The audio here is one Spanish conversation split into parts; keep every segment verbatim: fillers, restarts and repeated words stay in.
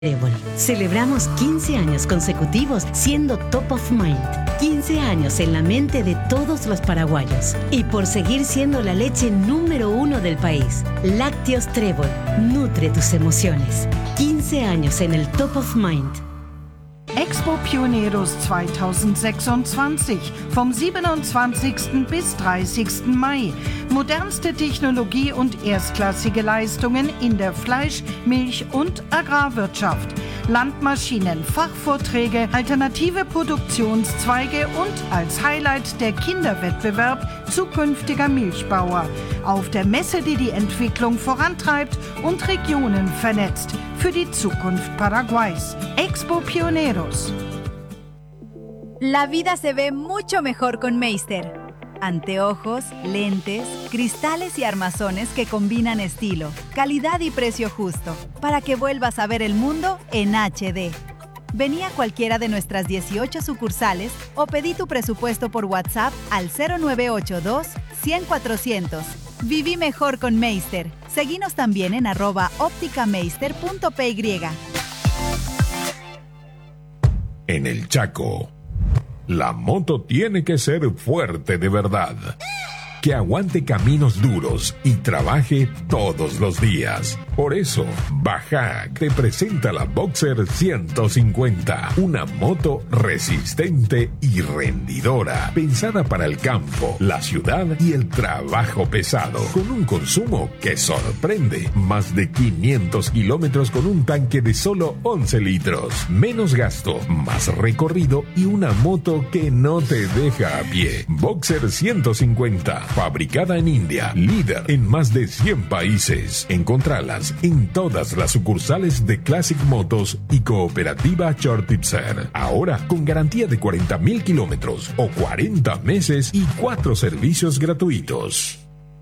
Trébol. Celebramos quince años consecutivos siendo top of mind. quince años en la mente de todos los paraguayos. Y por seguir siendo la leche número uno del país. Lácteos Trébol. Nutre tus emociones. quince años en el top of mind. Expo Pioneros zwanzig sechsundzwanzig vom siebenundzwanzigsten bis dreißigsten Mai. Modernste Technologie und erstklassige Leistungen in der Fleisch-, Milch- und Agrarwirtschaft. Landmaschinen, Fachvorträge, alternative Produktionszweige und als Highlight der Kinderwettbewerb zukünftiger Milchbauer. Auf der Messe, die die Entwicklung vorantreibt und Regionen vernetzt. Für die Zukunft Paraguays. Expo Pioneros. La vida se ve mucho mejor con Meister. Anteojos, lentes, cristales y armazones que combinan estilo, calidad y precio justo, para que vuelvas a ver el mundo en H D. Vení a cualquiera de nuestras dieciocho sucursales o pedí tu presupuesto por WhatsApp al cero nueve ocho dos, cien, cuatrocientos. Viví mejor con Meister. Seguinos también en arroba ópticameister punto p y. En el Chaco, la moto tiene que ser fuerte de verdad. Que aguante caminos duros y trabaje todos los días. Por eso, Bajac te presenta la Boxer ciento cincuenta, una moto resistente y rendidora, pensada para el campo, la ciudad y el trabajo pesado, con un consumo que sorprende. Más de quinientos kilómetros con un tanque de solo once litros. Menos gasto, más recorrido y una moto que no te deja a pie. Boxer ciento cincuenta. Fabricada en India, líder en más de cien países. Encontralas en todas las sucursales de Classic Motos y Cooperativa Chortitzer. Ahora con garantía de cuarenta mil kilómetros o cuarenta meses y cuatro servicios gratuitos.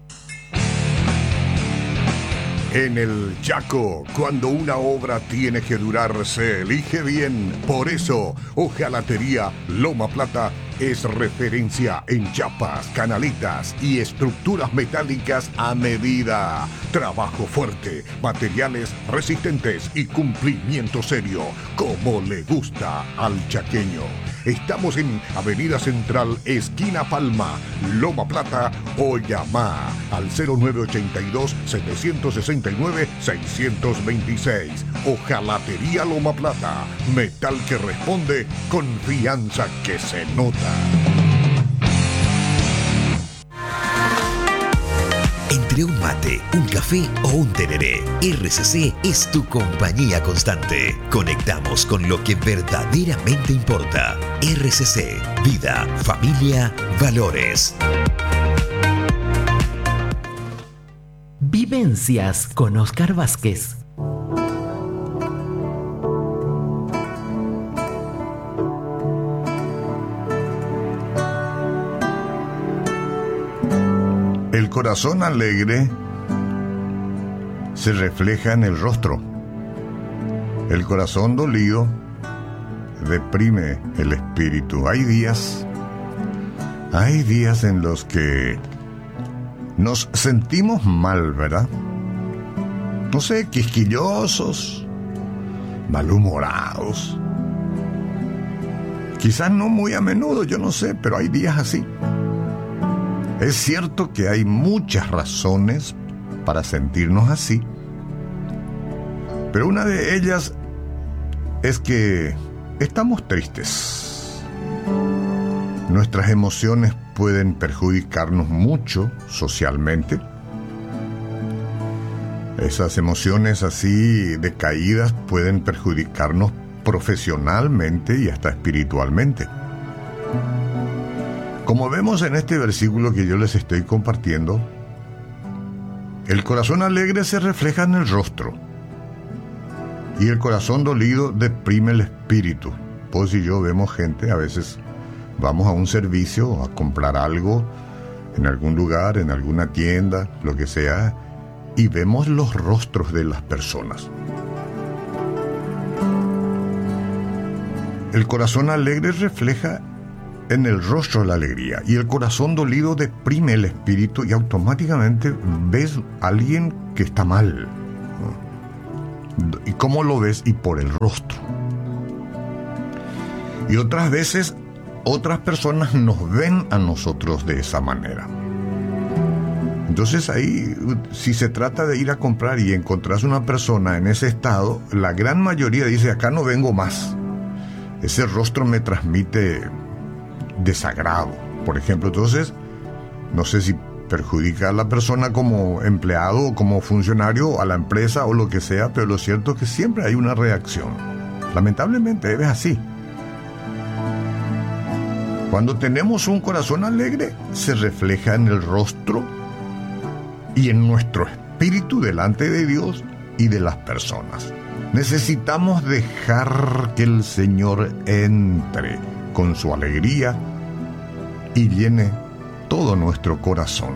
En el Chaco, cuando una obra tiene que durar, se elige bien. Por eso, Hojalatería Loma Plata es referencia en chapas, canaletas y estructuras metálicas a medida. Trabajo fuerte, materiales resistentes y cumplimiento serio, como le gusta al chaqueño. Estamos en Avenida Central, esquina Palma, Loma Plata, o llama al cero nueve ocho dos, siete seis nueve, seis dos seis. Hojalatería Loma Plata, metal que responde, confianza que se nota. Entre un mate, un café o un tereré, R C C es tu compañía constante. Conectamos con lo que verdaderamente importa. R C C, vida, familia, valores. Vivencias con Oscar Vázquez. El corazón alegre se refleja en el rostro. El corazón dolido deprime el espíritu. Hay días, hay días en los que nos sentimos mal, ¿verdad? No sé, quisquillosos, malhumorados. Quizás no muy a menudo, yo no sé, pero hay días así. Es cierto que hay muchas razones para sentirnos así, pero una de ellas es que estamos tristes. Nuestras emociones pueden perjudicarnos mucho socialmente. Esas emociones así decaídas pueden perjudicarnos profesionalmente y hasta espiritualmente. Como vemos en este versículo que yo les estoy compartiendo, el corazón alegre se refleja en el rostro y el corazón dolido deprime el espíritu. Pues y yo vemos gente, a veces vamos a un servicio, a comprar algo en algún lugar, en alguna tienda, lo que sea, y vemos los rostros de las personas. El corazón alegre refleja en el rostro la alegría y el corazón dolido deprime el espíritu y automáticamente ves a alguien que está mal. ¿Y cómo lo ves? Y por el rostro. Y otras veces, otras personas nos ven a nosotros de esa manera. Entonces ahí, si se trata de ir a comprar y encontrás una persona en ese estado, la gran mayoría dice, acá no vengo más. Ese rostro me transmite desagrado, por ejemplo. Entonces, no sé si perjudica a la persona como empleado o como funcionario, a la empresa o lo que sea, pero lo cierto es que siempre hay una reacción. Lamentablemente es así. Cuando tenemos un corazón alegre, se refleja en el rostro y en nuestro espíritu delante de Dios y de las personas. Necesitamos dejar que el Señor entre con su alegría y llene todo nuestro corazón.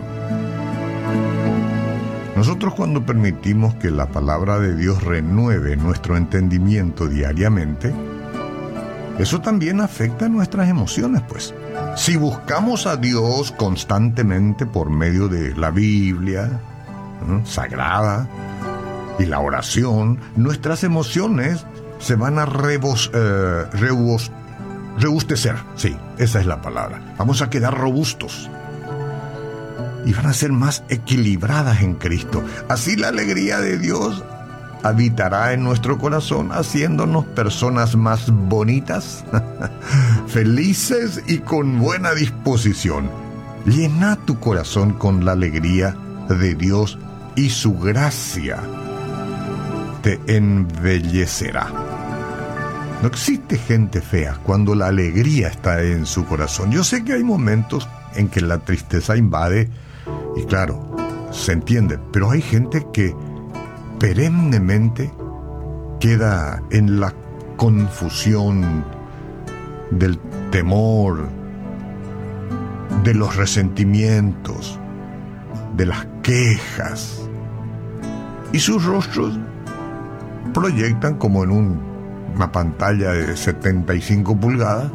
Nosotros, cuando permitimos que la palabra de Dios renueve nuestro entendimiento diariamente, eso también afecta nuestras emociones, pues. Si buscamos a Dios constantemente por medio de la Biblia, ¿no?, sagrada, y la oración, nuestras emociones se van a rebos, eh, rebos, rebustecer. Sí, esa es la palabra. Vamos a quedar robustos. Y van a ser más equilibradas en Cristo. Así la alegría de Dios habitará en nuestro corazón, haciéndonos personas más bonitas, felices y con buena disposición. Llena tu corazón con la alegría de Dios y su gracia te embellecerá. No existe gente fea cuando la alegría está en su corazón. Yo sé que hay momentos en que la tristeza invade y claro, se entiende, pero hay gente que perennemente queda en la confusión del temor, de los resentimientos, de las quejas, y sus rostros proyectan como en un, una pantalla de setenta y cinco pulgadas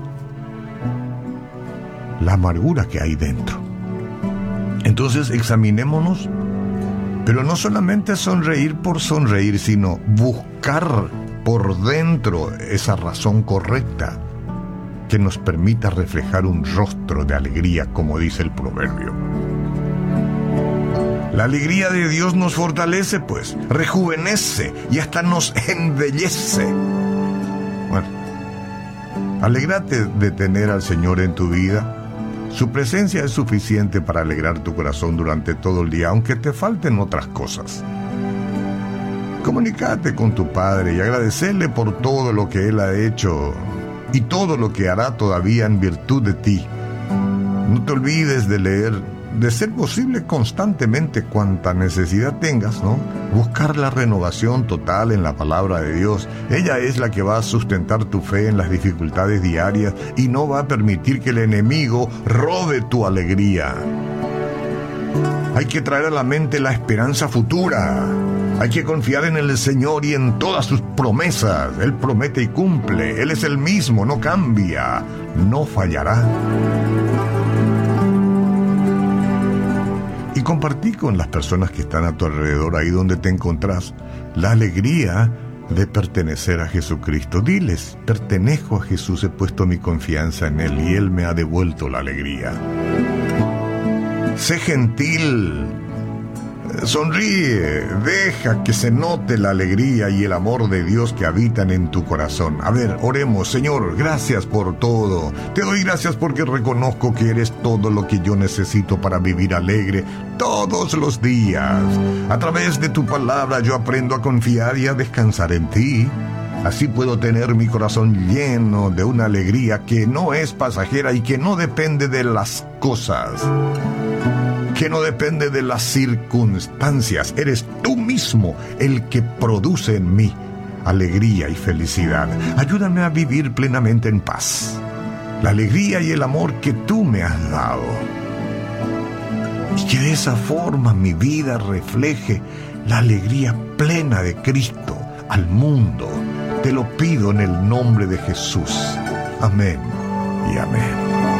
la amargura que hay dentro. Entonces examinémonos, pero no solamente sonreír por sonreír, sino buscar por dentro esa razón correcta que nos permita reflejar un rostro de alegría, como dice el proverbio. La alegría de Dios nos fortalece, pues, rejuvenece y hasta nos embellece. Bueno, alégrate de tener al Señor en tu vida. Su presencia es suficiente para alegrar tu corazón durante todo el día, aunque te falten otras cosas. Comunícate con tu Padre y agradecerle por todo lo que Él ha hecho y todo lo que hará todavía en virtud de ti. No te olvides de leer, de ser posible constantemente cuanta necesidad tengas, ¿no? Buscar la renovación total en la palabra de Dios. Ella es la que va a sustentar tu fe en las dificultades diarias y no va a permitir que el enemigo robe tu alegría. Hay que traer a la mente la esperanza futura. Hay que confiar en el Señor y en todas sus promesas. Él promete y cumple. Él es el mismo, no cambia, no fallará. Y compartí con las personas que están a tu alrededor, ahí donde te encontrás, la alegría de pertenecer a Jesucristo. Diles, pertenezco a Jesús, he puesto mi confianza en Él y Él me ha devuelto la alegría. Sé gentil, sonríe, deja que se note la alegría y el amor de Dios que habitan en tu corazón. A ver, oremos. Señor, gracias por todo. Te doy gracias porque reconozco que eres todo lo que yo necesito para vivir alegre todos los días. A través de tu palabra yo aprendo a confiar y a descansar en ti. Así puedo tener mi corazón lleno de una alegría que no es pasajera y que no depende de las cosas, que no depende de las circunstancias. Eres tú mismo el que produce en mí alegría y felicidad. Ayúdame a vivir plenamente en paz, la alegría y el amor que tú me has dado, y que de esa forma mi vida refleje la alegría plena de Cristo al mundo. Te lo pido en el nombre de Jesús. Amén y amén.